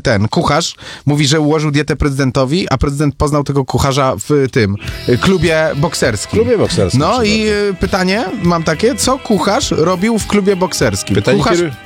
ten kucharz mówi, że ułożył dietę prezydentowi, a prezydent poznał tego kucharza w tym klubie bokserskim. Klubie bokserskim. No i pytanie mam takie, co kucharz robił w klubie bokserskim? Pytanie, Kucharz... kiedy...